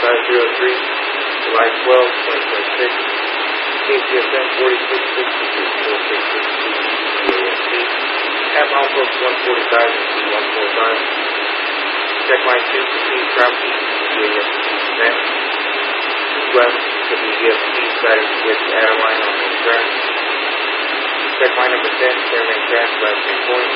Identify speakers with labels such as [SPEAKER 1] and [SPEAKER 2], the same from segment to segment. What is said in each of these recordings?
[SPEAKER 1] July 12, 2026. KCSM 4662 Have Outpost 145 and C145. Check line 2 proceed property CAFC West WEFC status with Adeline on the track. Check line number 10, Fairman Crash last 3 points.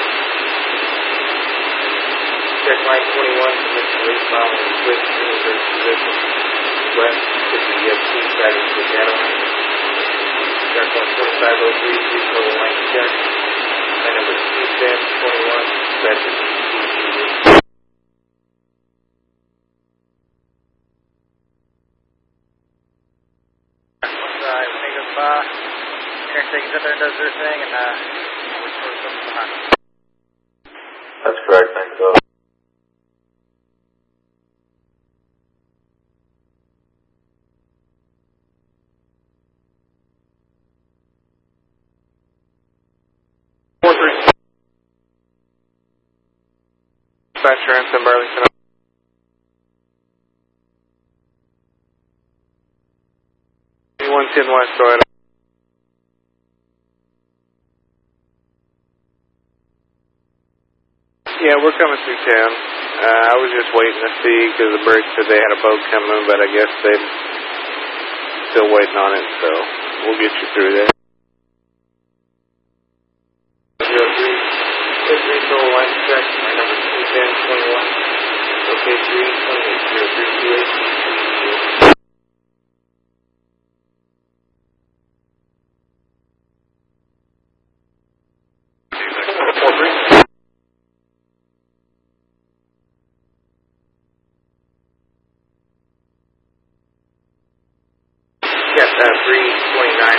[SPEAKER 1] Check line 21, Mr. Lee following switch to reverse position. West WEFC status with Adeline. Check line 2503, vehicle line check. Line number 21021, status CCU.
[SPEAKER 2] Interstate gets up there and does their thing, and we sort of come behind them.
[SPEAKER 1] That's correct, thanks, though.
[SPEAKER 3] Insurance in Burlington. 110 West, go ahead. Yeah, we're coming through town. I was just waiting to see because the bird said they had a boat coming, but I guess they're still waiting on it, so we'll get you through there.
[SPEAKER 1] 03, total line check, line number 21021, okay, 3280328. Yes, 329